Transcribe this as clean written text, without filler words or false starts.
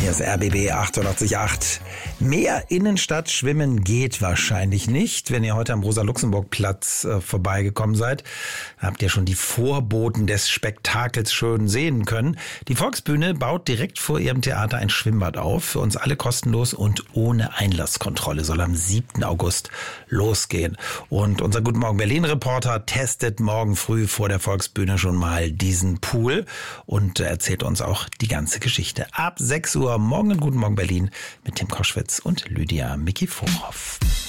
Hier ist RBB 88.8. Mehr Innenstadt schwimmen geht wahrscheinlich nicht. Wenn ihr heute am Rosa-Luxemburg-Platz vorbeigekommen seid, habt ihr schon die Vorboten des Spektakels schön sehen können. Die Volksbühne baut direkt vor ihrem Theater ein Schwimmbad auf. Für uns alle kostenlos und ohne Einlasskontrolle. Soll am 7. August losgehen. Und unser Guten Morgen Berlin-Reporter testet morgen früh vor der Volksbühne schon mal diesen Pool und erzählt uns auch die ganze Geschichte. Ab 6 Uhr morgen in Guten Morgen Berlin mit Tim Koschwitz und Lydia Micky Vorhoff.